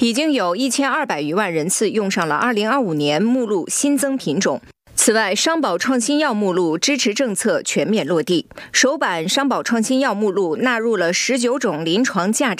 已经有1200余万人次用上了2025年目录新增品种。此外，商保创新药目录支持政策全面落地，首版商保创新药目录纳入了19种临床价值